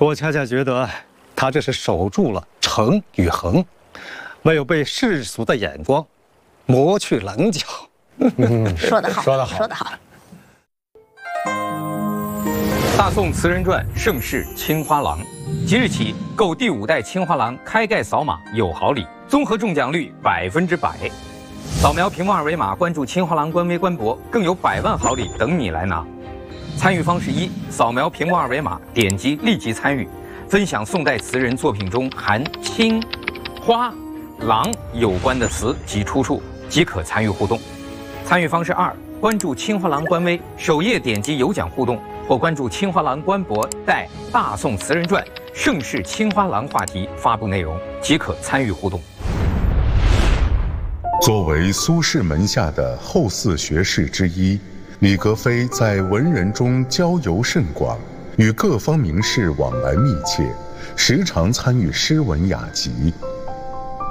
我恰恰觉得他这是守住了诚与恒，没有被世俗的眼光磨去棱角。 说得好， 说得好， 说得好。 大宋词人传盛世青花郎，即日起购第5代青花郎开盖扫码有好礼，综合中奖率100%。扫描屏幕二维码，关注青花郎官微官博，更有100万好礼等你来拿。参与方式一：扫描屏幕二维码，点击立即参与，分享宋代词人作品中含青、花、郎有关的词及出处，即可参与互动。参与方式二：关注青花郎官微，首页点击有奖互动，或关注青花郎官博带《大宋词人传》盛世青花郎话题发布内容，即可参与互动。 作为苏轼门下的后四学士之一，李格非在文人中交游甚广，与各方名士往来密切，时常参与诗文雅集。